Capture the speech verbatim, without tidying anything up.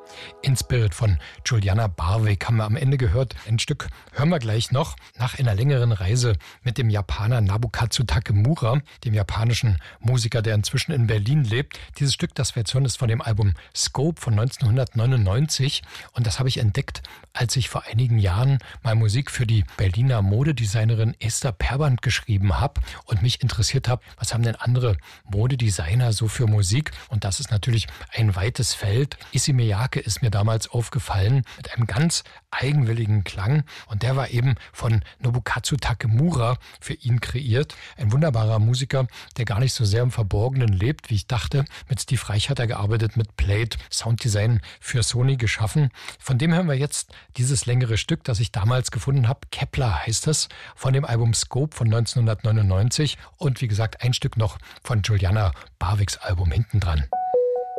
In Spirit von Juliana Barwick haben wir am Ende gehört. Ein Stück hören wir gleich noch. Nach einer längeren Reise mit dem Japaner Nobukatsu Takemura, dem japanischen Musiker, der inzwischen in Berlin lebt. Dieses Stück, das wir jetzt hören, ist von dem Album Scope von neunzehnhundertneunundneunzig. Und das habe ich entdeckt, als ich vor einigen Jahren mal Musik für die Berliner Modedesignerin Esther Perband geschrieben habe und mich interessiert habe, was haben denn andere Modedesigner so für Musik? Und das ist natürlich ein weites Feld. Issey Miyake ist mir damals aufgefallen mit einem ganz eigenwilligen Klang und der war eben von Nobukatsu Takemura für ihn kreiert. Ein wunderbarer Musiker, der gar nicht so sehr im Verborgenen lebt, wie ich dachte. Mit Steve Reich hat er gearbeitet, mit Plate, Sounddesign für Sony geschaffen. Von dem hören wir jetzt dieses längere Stück, das ich damals gefunden habe. Kepler heißt es, von dem Album Scope von neunzehnhundertneunundneunzig und wie gesagt ein Stück noch von Juliana Barwicks Album hintendran.